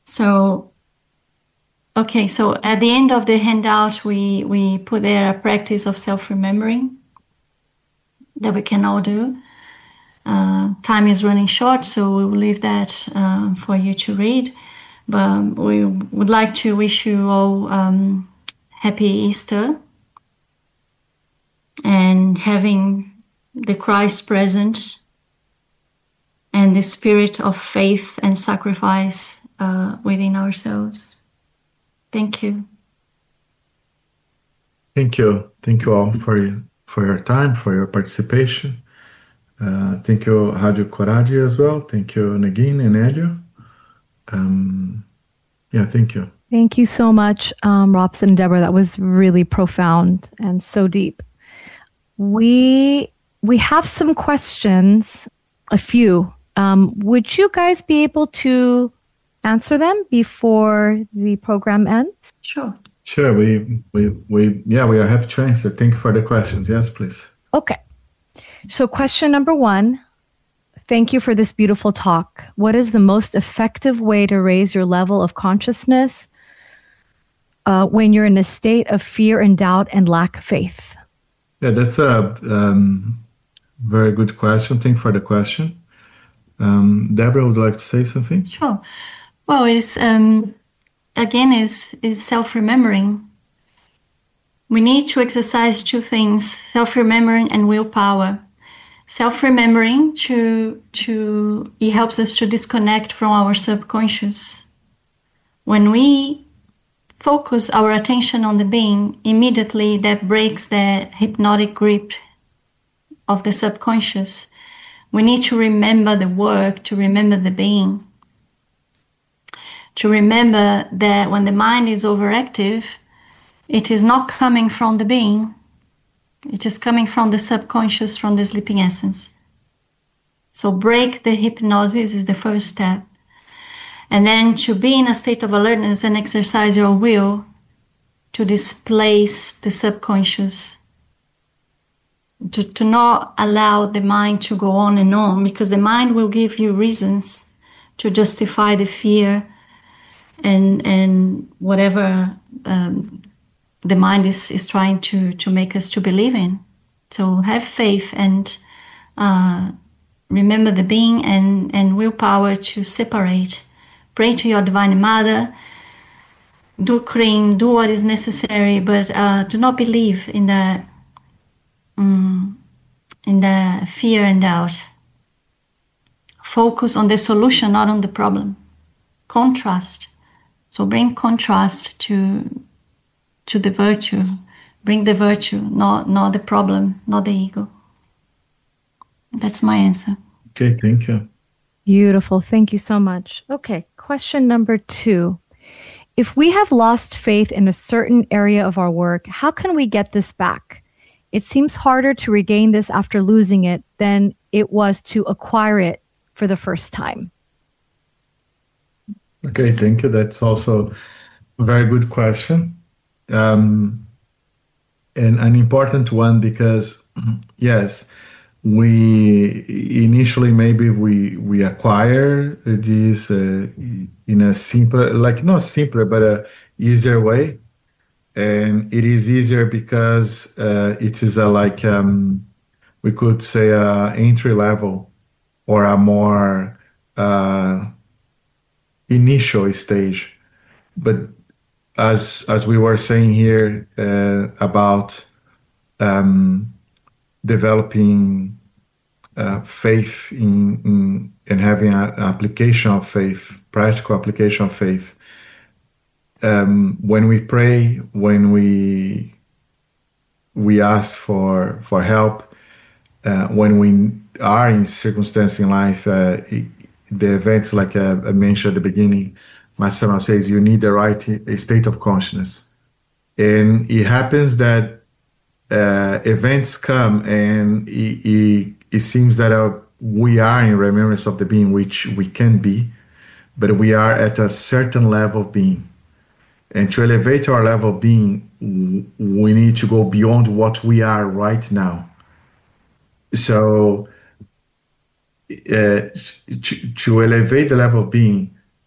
So, okay, so at the end of the handout, we put there a practice of self-remembering that we can all do. Time is running short, so we will leave that for you to read. But we would like to wish you all happy Easter and having the Christ present and the spirit of faith and sacrifice within ourselves. Thank you. Thank you. Thank you all for your time, for your participation. Thank you, Radio Coragem as well. Thank you, Negin and Elio. Thank you. Thank you so much, Robson and Deborah. That was really profound and so deep. We have some questions, a few. Would you guys be able to answer them before the program ends? Sure. Sure. We are happy to answer. Thank you for the questions. Yes, please. Okay. So question number 1. Thank you for this beautiful talk. What is the most effective way to raise your level of consciousness when you're in a state of fear and doubt and lack of faith? Yeah, that's a very good question. Thank you for the question. Deborah, would you like to say something? Sure. Well, it's again is self-remembering. We need to exercise 2 things: self-remembering and willpower. Self-remembering it helps us to disconnect from our subconscious. When we focus our attention on the being, immediately that breaks the hypnotic grip of the subconscious. We need to remember the work, to remember the being. To remember that when the mind is overactive, it is not coming from the being. It is coming from the subconscious, from the sleeping essence. So break the hypnosis is the first step. And then to be in a state of alertness and exercise your will to displace the subconscious. To not allow the mind to go on and on, because the mind will give you reasons to justify the fear and whatever the mind is trying to make us to believe in. So have faith and remember the being and willpower to separate. Pray to your Divine Mother. Do cream, do what is necessary, but do not believe in the fear and doubt. Focus on the solution, not on the problem. Contrast. So bring contrast to the virtue. Bring the virtue, not the problem, not the ego. That's my answer. Okay, thank you. Beautiful. Thank you so much. Okay, question number 2. If we have lost faith in a certain area of our work, how can we get this back? It seems harder to regain this after losing it than it was to acquire it for the first time. Okay, thank you. That's also a very good question. And an important one because, yes, we initially maybe we acquire this in a simpler, like not simpler, but a easier way. And it is easier because it is we could say a entry level or a more initial stage. But as we were saying here about developing faith in and having an application of faith, practical application of faith. When we pray, when we ask for help, when we are in circumstances in life, the events like I mentioned at the beginning, Master says you need the right state of consciousness, and it happens that events come and it seems that we are in remembrance of the being, which we can be, but we are at a certain level of being. And to elevate our level of being, we need to go beyond what we are right now. So to elevate the level of being,